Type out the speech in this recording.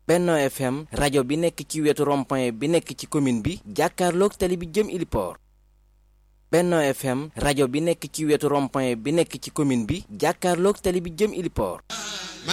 Benno FM rajo bi nekk ci wetu rond-point bi nekk ci commune bi jàkkaarloog tali bi jëm Iliport. Benno FM rajo bi nekk ci wetu rond-point bi nekk ci commune bi jàkkaarloog tali bi jëm Iliport.